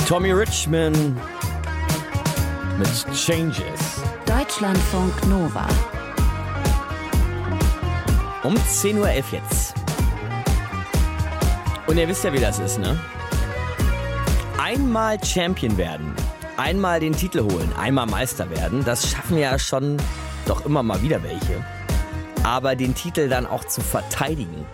Tommy Richman mit Changes. Deutschlandfunk Nova. Um 10.11 Uhr jetzt. Und ihr wisst ja, wie das ist, ne? Einmal Champion werden, einmal den Titel holen, einmal Meister werden, das schaffen ja schon doch immer mal wieder welche. Aber den Titel dann auch zu verteidigen,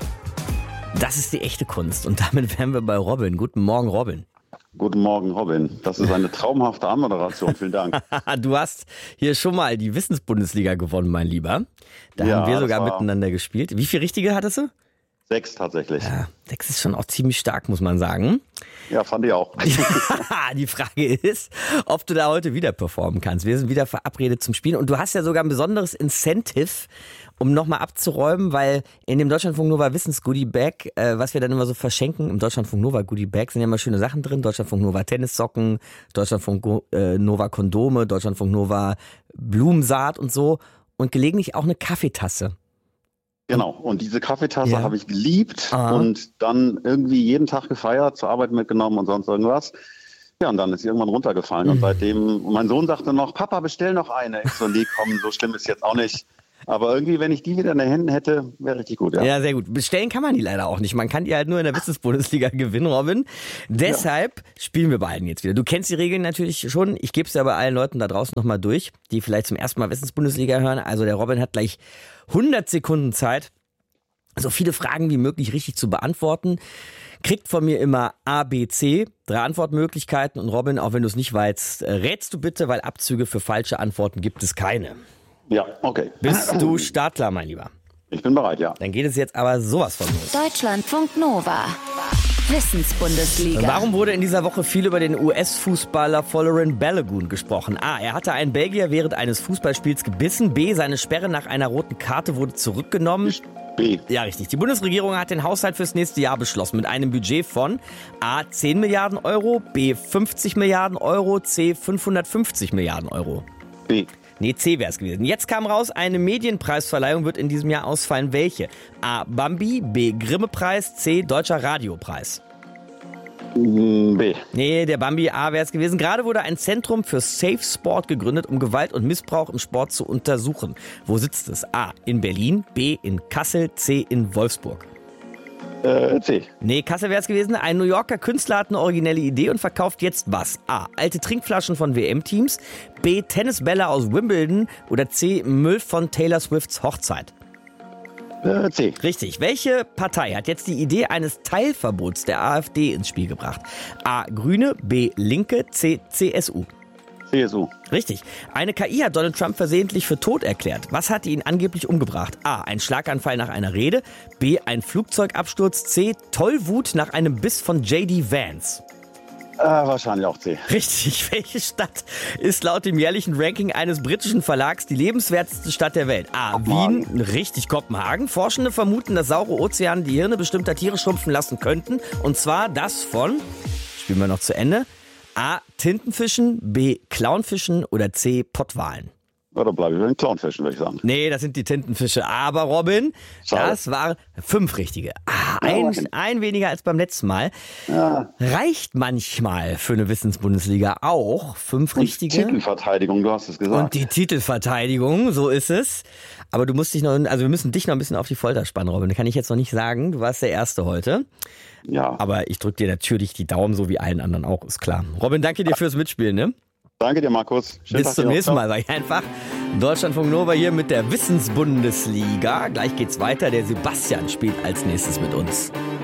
das ist die echte Kunst. Und damit wären wir bei Robin. Guten Morgen, Robin. Guten Morgen, Robin. Das ist eine traumhafte Anmoderation. Vielen Dank. Du hast hier schon mal die Wissensbundesliga gewonnen, mein Lieber. Da haben wir sogar miteinander gespielt. Wie viele Richtige hattest du? 6 tatsächlich. Ja, 6 ist schon auch ziemlich stark, muss man sagen. Ja, fand ich auch. Die Frage ist, ob du da heute wieder performen kannst. Wir sind wieder verabredet zum Spielen und du hast ja sogar ein besonderes Incentive, um nochmal abzuräumen, weil in dem Deutschlandfunk Nova Wissens-Goodie Bag, was wir dann immer so verschenken, im Deutschlandfunk Nova Goodie Bag sind ja immer schöne Sachen drin. Deutschlandfunk Nova Tennissocken, Deutschlandfunk Nova Kondome, Deutschlandfunk Nova Blumensaat und so und gelegentlich auch eine Kaffeetasse. Genau, und diese Kaffeetasse habe ich geliebt und dann irgendwie jeden Tag gefeiert, zur Arbeit mitgenommen und sonst irgendwas. Ja, und dann ist sie irgendwann runtergefallen und seitdem, mein Sohn sagte noch, Papa, bestell noch eine. Ich so, nee, komm, so schlimm ist jetzt auch nicht. Aber irgendwie, wenn ich die wieder in den Händen hätte, wäre richtig gut. Ja, sehr gut. Bestellen kann man die leider auch nicht. Man kann die halt nur in der Wissensbundesliga gewinnen, Robin. Deshalb spielen wir beiden jetzt wieder. Du kennst die Regeln natürlich schon. Ich gebe es ja bei allen Leuten da draußen nochmal durch, die vielleicht zum ersten Mal Wissensbundesliga hören. Also der Robin hat gleich 100 Sekunden Zeit, so viele Fragen wie möglich richtig zu beantworten. Kriegt von mir immer A, B, C, 3 Antwortmöglichkeiten. Und Robin, auch wenn du es nicht weißt, rätst du bitte, weil Abzüge für falsche Antworten gibt es keine. Ja, okay. Bist du startklar, mein Lieber? Ich bin bereit, ja. Dann geht es jetzt aber sowas von los. Deutschlandfunk Nova. Wissensbundesliga. Warum wurde in dieser Woche viel über den US-Fußballer Folarin Balogun gesprochen? A. Er hatte einen Belgier während eines Fußballspiels gebissen. B. Seine Sperre nach einer roten Karte wurde zurückgenommen. B. Ja, richtig. Die Bundesregierung hat den Haushalt fürs nächste Jahr beschlossen mit einem Budget von A. 10 Milliarden Euro, B. 50 Milliarden Euro, C. 550 Milliarden Euro. B. Nee, C wäre es gewesen. Jetzt kam raus, eine Medienpreisverleihung wird in diesem Jahr ausfallen. Welche? A. Bambi, B. Grimme-Preis, C. Deutscher Radiopreis. B. Nee, der Bambi A wäre es gewesen. Gerade wurde ein Zentrum für Safe Sport gegründet, um Gewalt und Missbrauch im Sport zu untersuchen. Wo sitzt es? A. In Berlin, B. in Kassel, C. in Wolfsburg. C. Nee, Kassel wäre es gewesen. Ein New Yorker Künstler hat eine originelle Idee und verkauft jetzt was? A. Alte Trinkflaschen von WM-Teams, B. Tennisbälle aus Wimbledon oder C. Müll von Taylor Swifts Hochzeit. C. Richtig. Welche Partei hat jetzt die Idee eines Teilverbots der AfD ins Spiel gebracht? A. Grüne, B. Linke, C. CSU. CSU. Richtig. Eine KI hat Donald Trump versehentlich für tot erklärt. Was hat ihn angeblich umgebracht? A. Ein Schlaganfall nach einer Rede. B. Ein Flugzeugabsturz. C. Tollwut nach einem Biss von J.D. Vance. Wahrscheinlich auch C. Richtig. Welche Stadt ist laut dem jährlichen Ranking eines britischen Verlags die lebenswerteste Stadt der Welt? A. Wien. Richtig. Kopenhagen. Forschende vermuten, dass saure Ozeane die Hirne bestimmter Tiere schrumpfen lassen könnten. Und zwar das von, spielen wir noch zu Ende, A. Tintenfischen, B. Clownfischen oder C. Pottwalen. Ja, da bleibe ich bei den Clownfischen, würde ich sagen. Nee, das sind die Tintenfische. Aber Robin, Schade. das waren 5 richtige. Ein weniger als beim letzten Mal. Ja. Reicht manchmal für eine Wissensbundesliga auch. 5 richtige. Titelverteidigung, du hast es gesagt. Und die Titelverteidigung, so ist es. Aber du musst dich noch, also wir müssen dich noch ein bisschen auf die Folter spannen, Robin. Das kann ich jetzt noch nicht sagen. Du warst der Erste heute. Ja. Aber ich drücke dir natürlich die Daumen, so wie allen anderen auch, ist klar. Robin, danke dir fürs Mitspielen, ne? Danke dir, Markus. Schönen Bis Tag zum dir noch. nächsten Mal, sag ich einfach. Deutschlandfunk Nova hier mit der Wissensbundesliga. Gleich geht's weiter. Der Sebastian spielt als nächstes mit uns.